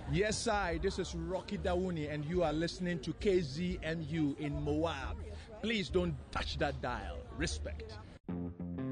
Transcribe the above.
Yes, I. This is Rocky Dawuni, and you are listening to KZMU in Moab. Please don't touch that dial. Respect.